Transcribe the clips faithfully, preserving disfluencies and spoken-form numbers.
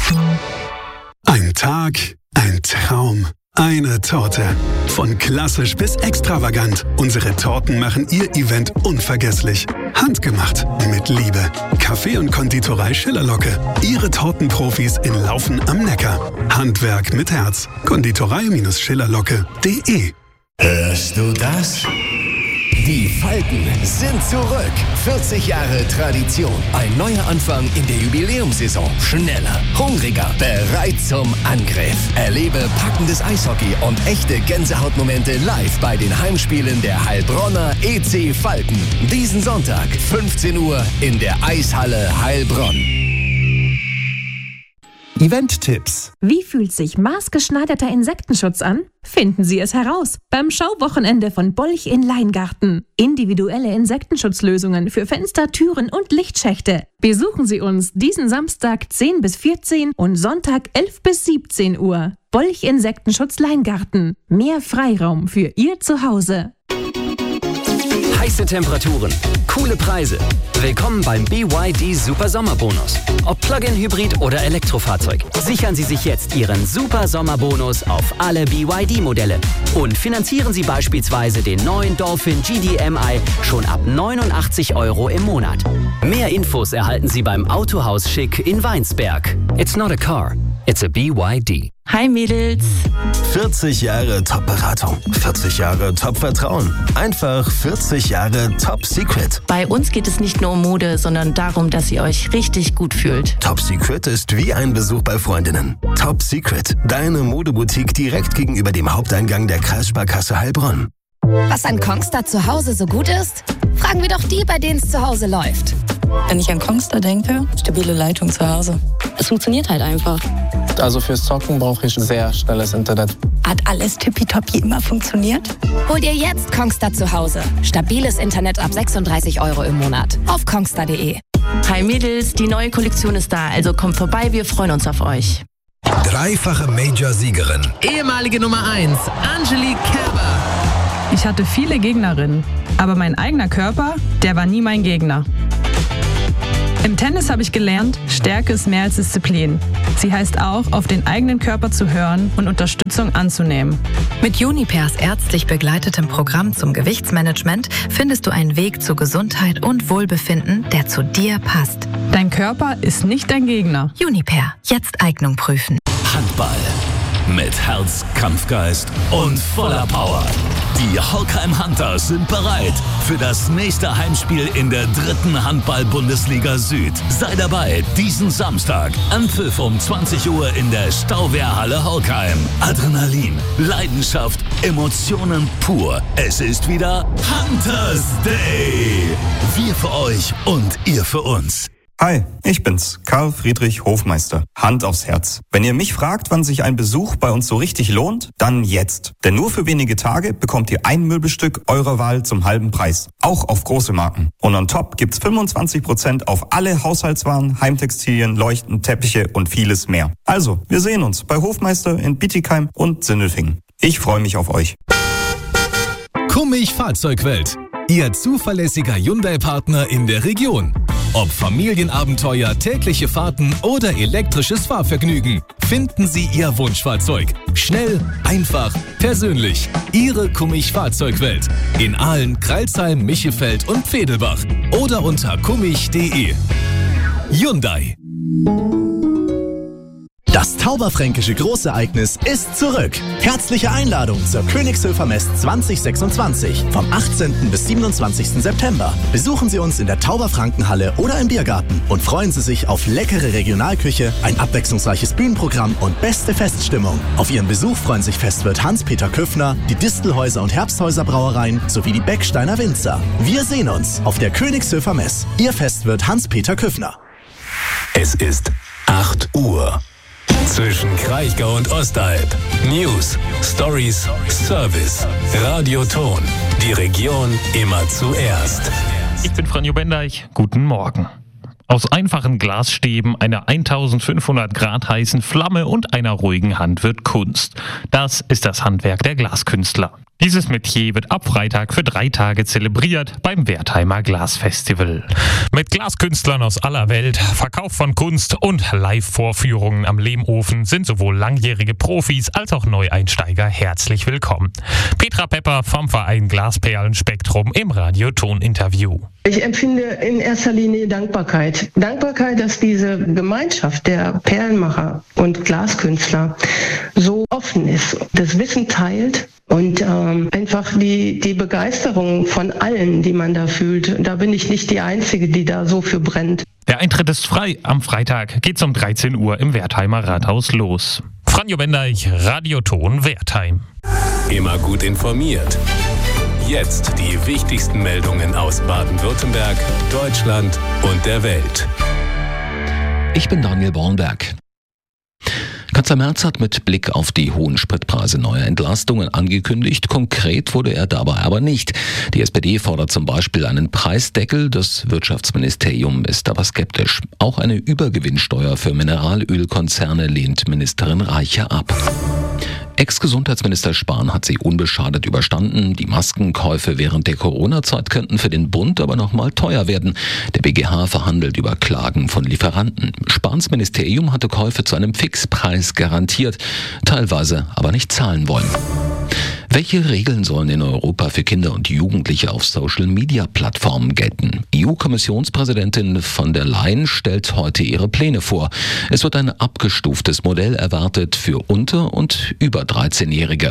Ein Tag, ein Traum, eine Torte. Von klassisch bis extravagant. Unsere Torten machen Ihr Event unvergesslich. Handgemacht, mit Liebe. Kaffee und Konditorei Schillerlocke. Ihre Tortenprofis in Laufen am Neckar. Handwerk mit Herz. Konditorei-Schillerlocke punkt de. Hörst du das? Die Falken sind zurück. vierzig Jahre Tradition. Ein neuer Anfang in der Jubiläumssaison. Schneller, hungriger, bereit zum Angriff. Erlebe packendes Eishockey und echte Gänsehautmomente live bei den Heimspielen der Heilbronner E C Falken. Diesen Sonntag, fünfzehn Uhr in der Eishalle Heilbronn. Event-Tipps. Wie fühlt sich maßgeschneiderter Insektenschutz an? Finden Sie es heraus beim Schauwochenende von Bolch in Leingarten. Individuelle Insektenschutzlösungen für Fenster, Türen und Lichtschächte. Besuchen Sie uns diesen Samstag zehn bis vierzehn und Sonntag elf bis siebzehn Uhr. Bolch Insektenschutz Leingarten. Mehr Freiraum für Ihr Zuhause. Heiße Temperaturen, coole Preise. Willkommen beim B Y D Super Sommerbonus. Ob Plug-in-Hybrid oder Elektrofahrzeug. Sichern Sie sich jetzt Ihren Super Sommerbonus auf alle B Y D-Modelle. Und finanzieren Sie beispielsweise den neuen Dolphin G D M I schon ab neunundachtzig Euro im Monat. Mehr Infos erhalten Sie beim Autohaus Schick in Weinsberg. It's not a car, it's a B Y D. Hi Mädels. vierzig Jahre Top-Beratung, vierzig Jahre Top-Vertrauen, einfach vierzig Jahre Top-Secret. Bei uns geht es nicht nur um Mode, sondern darum, dass ihr euch richtig gut fühlt. Top-Secret ist wie ein Besuch bei Freundinnen. Top-Secret, deine Modeboutique direkt gegenüber dem Haupteingang der Kreissparkasse Heilbronn. Was an Kongstar zu Hause so gut ist? Fragen wir doch die, bei denen es zu Hause läuft. Wenn ich an Kongstar denke, stabile Leitung zu Hause. Es funktioniert halt einfach. Also fürs Zocken brauche ich sehr schnelles Internet. Hat alles tippitoppi immer funktioniert? Hol dir jetzt Kongstar zu Hause. Stabiles Internet ab sechsunddreißig Euro im Monat. Auf kongstar punkt de. Hi Mädels, die neue Kollektion ist da, also kommt vorbei, wir freuen uns auf euch. Dreifache Major-Siegerin. Ehemalige Nummer eins, Angelique Kerber. Ich hatte viele Gegnerinnen, aber mein eigener Körper, der war nie mein Gegner. Im Tennis habe ich gelernt, Stärke ist mehr als Disziplin. Sie heißt auch, auf den eigenen Körper zu hören und Unterstützung anzunehmen. Mit Junipers ärztlich begleitetem Programm zum Gewichtsmanagement findest du einen Weg zu Gesundheit und Wohlbefinden, der zu dir passt. Dein Körper ist nicht dein Gegner. Juniper, jetzt Eignung prüfen. Handball mit Herz, Kampfgeist und voller Power. Die Holkheim Hunters sind bereit für das nächste Heimspiel in der dritten Handball-Bundesliga Süd. Sei dabei diesen Samstag. Anpfiff um zwanzig Uhr in der Stauwehrhalle Holkheim. Adrenalin, Leidenschaft, Emotionen pur. Es ist wieder Hunters Day. Wir für euch und ihr für uns. Hi, ich bin's, Karl Friedrich Hofmeister. Hand aufs Herz. Wenn ihr mich fragt, wann sich ein Besuch bei uns so richtig lohnt, dann jetzt. Denn nur für wenige Tage bekommt ihr ein Möbelstück eurer Wahl zum halben Preis. Auch auf große Marken. Und on top gibt's fünfundzwanzig Prozent auf alle Haushaltswaren, Heimtextilien, Leuchten, Teppiche und vieles mehr. Also, wir sehen uns bei Hofmeister in Bietigheim und Sindelfingen. Ich freue mich auf euch. Kummig Fahrzeugwelt. Ihr zuverlässiger Hyundai-Partner in der Region. Ob Familienabenteuer, tägliche Fahrten oder elektrisches Fahrvergnügen, finden Sie Ihr Wunschfahrzeug. Schnell, einfach, persönlich. Ihre Kummig Fahrzeugwelt. In Aalen, Crailsheim, Michefeld und Pfedelbach. Oder unter kummig punkt de. Hyundai. Das Tauberfränkische Großereignis ist zurück. Herzliche Einladung zur Königshöfer Mess zwanzig sechsundzwanzig vom achtzehnten bis siebenundzwanzigsten September. Besuchen Sie uns in der Tauberfrankenhalle oder im Biergarten und freuen Sie sich auf leckere Regionalküche, ein abwechslungsreiches Bühnenprogramm und beste Feststimmung. Auf Ihren Besuch freuen sich Festwirt Hans-Peter Küffner, die Distelhäuser und Herbsthäuser Brauereien sowie die Becksteiner Winzer. Wir sehen uns auf der Königshöfer Mess. Ihr Festwirt Hans-Peter Küffner. Es ist acht Uhr. Zwischen Kraichgau und Ostalb. News, Stories, Service, Radioton. Die Region immer zuerst. Ich bin Franjo Bendeich. Guten Morgen. Aus einfachen Glasstäben, einer eintausendfünfhundert Grad heißen Flamme und einer ruhigen Hand wird Kunst. Das ist das Handwerk der Glaskünstler. Dieses Metier wird ab Freitag für drei Tage zelebriert beim Wertheimer Glasfestival. Mit Glaskünstlern aus aller Welt, Verkauf von Kunst und Live-Vorführungen am Lehmofen sind sowohl langjährige Profis als auch Neueinsteiger herzlich willkommen. Petra Pepper vom Verein Glasperlenspektrum im Radio-Ton-Interview. Ich empfinde in erster Linie Dankbarkeit. Dankbarkeit, dass diese Gemeinschaft der Perlenmacher und Glaskünstler so offen ist, das Wissen teilt und ähm, einfach die, die Begeisterung von allen, die man da fühlt. Da bin ich nicht die Einzige, die da so für brennt. Der Eintritt ist frei. Am Freitag geht's um dreizehn Uhr im Wertheimer Rathaus los. Franjo Bendeich, Radio-Ton Wertheim. Immer gut informiert. Jetzt die wichtigsten Meldungen aus Baden-Württemberg, Deutschland und der Welt. Ich bin Daniel Bornberg. Kanzler Merz hat mit Blick auf die hohen Spritpreise neue Entlastungen angekündigt. Konkret wurde er dabei aber nicht. Die S P D fordert zum Beispiel einen Preisdeckel. Das Wirtschaftsministerium ist aber skeptisch. Auch eine Übergewinnsteuer für Mineralölkonzerne lehnt Ministerin Reiche ab. Ex-Gesundheitsminister Spahn hat sie unbeschadet überstanden. Die Maskenkäufe während der Corona-Zeit könnten für den Bund aber noch mal teuer werden. Der B G H verhandelt über Klagen von Lieferanten. Spahns Ministerium hatte Käufe zu einem Fixpreis garantiert, teilweise aber nicht zahlen wollen. Welche Regeln sollen in Europa für Kinder und Jugendliche auf Social-Media-Plattformen gelten? E U-Kommissionspräsidentin von der Leyen stellt heute ihre Pläne vor. Es wird ein abgestuftes Modell erwartet für unter- und über dreizehnjährige.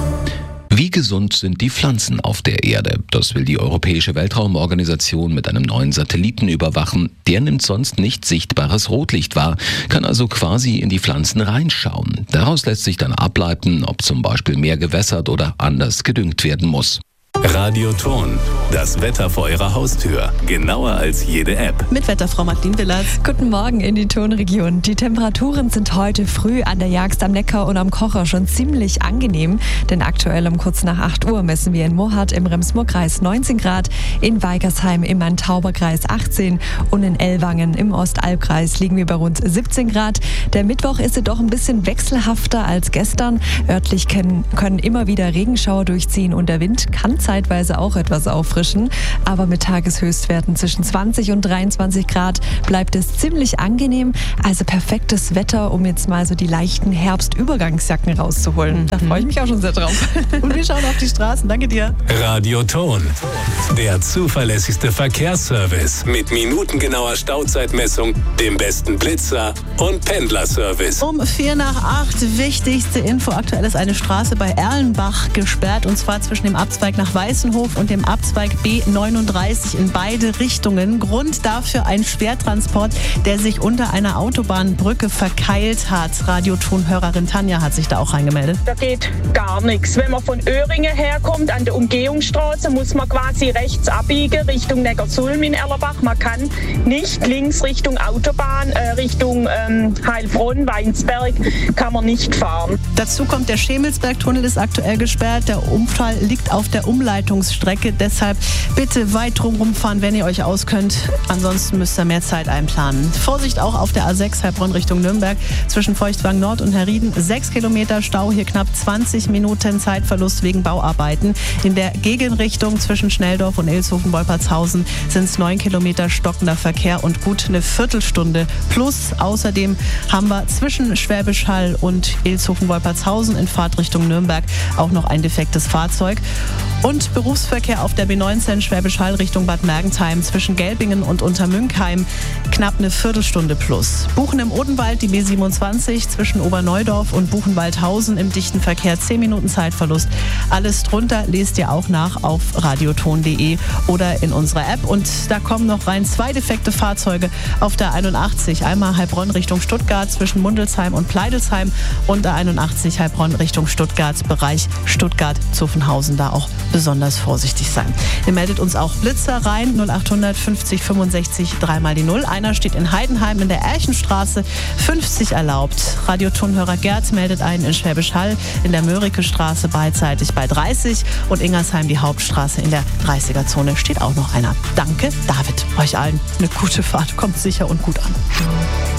Wie gesund sind die Pflanzen auf der Erde? Das will die Europäische Weltraumorganisation mit einem neuen Satelliten überwachen. Der nimmt sonst nicht sichtbares Rotlicht wahr, kann also quasi in die Pflanzen reinschauen. Daraus lässt sich dann ableiten, ob zum Beispiel mehr gewässert oder anders gedüngt werden muss. Radio-Ton, das Wetter vor Ihrer Haustür. Genauer als jede App. Mit Wetterfrau Martin Willers. Guten Morgen in die Tonregion. Die Temperaturen sind heute früh an der Jagst am Neckar und am Kocher schon ziemlich angenehm. Denn aktuell um kurz nach acht Uhr messen wir in Mohrhardt im Rems-Murr-Kreis neunzehn Grad, in Weigersheim im Main-Tauber-Kreis achtzehn und in Ellwangen im Ostalbkreis liegen wir bei rund siebzehn Grad. Der Mittwoch ist jedoch ein bisschen wechselhafter als gestern. Örtlich können, können immer wieder Regenschauer durchziehen und der Wind kann zeitweise auch etwas auffrischen, aber mit Tageshöchstwerten zwischen zwanzig und dreiundzwanzig Grad bleibt es ziemlich angenehm, also perfektes Wetter, um jetzt mal so die leichten Herbstübergangsjacken rauszuholen. Da freue ich mich auch schon sehr drauf. Und wir schauen auf die Straßen. Danke dir. Radio-Ton, der zuverlässigste Verkehrsservice mit minutengenauer Stauzeitmessung, dem besten Blitzer und Pendlerservice. Um vier nach acht, wichtigste Info. Aktuell ist eine Straße bei Erlenbach gesperrt und zwar zwischen dem Abzweig nach Weißenhof und dem Abzweig B neununddreißig in beide Richtungen. Grund dafür ein Schwertransport, der sich unter einer Autobahnbrücke verkeilt hat. Radiotonhörerin Tanja hat sich da auch reingemeldet. Da geht gar nichts. Wenn man von Öhringen herkommt, an der Umgehungsstraße, muss man quasi rechts abbiegen Richtung Neckarsulm in Erlenbach. Man kann nicht links Richtung Autobahn, äh, Richtung ähm, Heilbronn, Weinsberg, kann man nicht fahren. Dazu kommt der Schemelsbergtunnel, ist aktuell gesperrt. Der Unfall liegt auf der Umleitungsstrecke. Deshalb bitte weit drumherum fahren, wenn ihr euch auskennt. Ansonsten müsst ihr mehr Zeit einplanen. Vorsicht auch auf der A sechs Heilbronn Richtung Nürnberg zwischen Feuchtwagen Nord und Herrieden. Sechs Kilometer Stau, hier knapp zwanzig Minuten Zeitverlust wegen Bauarbeiten. In der Gegenrichtung zwischen Schnelldorf und Ilshofen-Wolpertshausen sind es neun Kilometer stockender Verkehr und gut eine Viertelstunde plus. Außerdem haben wir zwischen Schwäbisch Hall und Ilshofen-Wolpertshausen in Fahrtrichtung Nürnberg auch noch ein defektes Fahrzeug. Und Berufsverkehr auf der B neunzehn Schwäbisch Hall Richtung Bad Mergentheim zwischen Gelbingen und Untermünkheim knapp eine Viertelstunde plus. Buchen im Odenwald die B siebenundzwanzig zwischen Oberneudorf und Buchenwaldhausen im dichten Verkehr zehn Minuten Zeitverlust. Alles drunter lest ihr auch nach auf radioton punkt de oder in unserer App. Und da kommen noch rein zwei defekte Fahrzeuge auf der einundachtzig. Einmal Heilbronn Richtung Stuttgart zwischen Mundelsheim und Pleidelsheim und der einundachtzig Heilbronn Richtung Stuttgart, Bereich Stuttgart-Zuffenhausen. Da auch besonders vorsichtig sein. Ihr meldet uns auch Blitzer rein, null achthundert fünfzig fünfundsechzig, dreimal die Null. Einer steht in Heidenheim in der Erchenstraße, fünfzig erlaubt. Radiotonhörer Gerd meldet einen in Schwäbisch Hall in der Mörike Straße beidseitig bei dreißig und Ingersheim die Hauptstraße in der dreißiger-Zone steht auch noch einer. Danke, David. Euch allen eine gute Fahrt. Kommt sicher und gut an.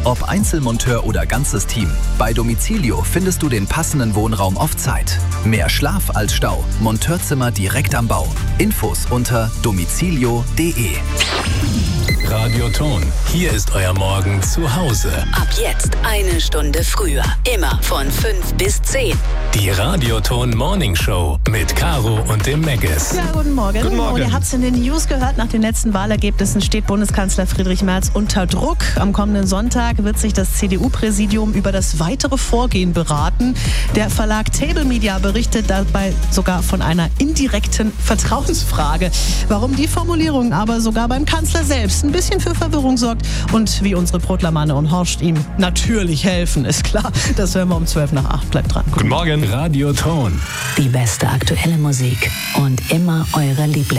Ob Einzelmonteur oder ganzes Team, bei Domicilio findest du den passenden Wohnraum auf Zeit. Mehr Schlaf als Stau. Monteurzimmer direkt am Bau. Infos unter domicilio punkt de. Radioton. Hier ist euer Morgen zu Hause. Ab jetzt eine Stunde früher. Immer von fünf bis zehn. Die Radioton Morning Show mit Caro und dem Megges. Ja, guten Morgen. Guten Morgen. Und ihr habt es in den News gehört, nach den letzten Wahlergebnissen steht Bundeskanzler Friedrich Merz unter Druck. Am kommenden Sonntag wird sich das C D U-Präsidium über das weitere Vorgehen beraten. Der Verlag Table Media berichtet dabei sogar von einer indirekten Vertrauensfrage. Warum die Formulierung aber sogar beim Kanzler selbst ein bisschen für Verwirrung sorgt und wie unsere Brotlermanne und Horst ihm natürlich helfen, ist klar. Das hören wir um zwölf nach acht. Bleibt dran. Guten Morgen. Radioton. Die beste aktuelle Musik und immer eure Lieblings.